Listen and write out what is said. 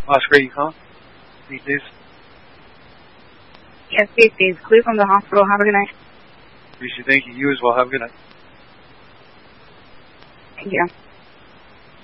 Oscar, you call? Please. Yes, please. Clear from the hospital. Have a good night. Appreciate it. Thank you. You as well. Have a good night. Thank you.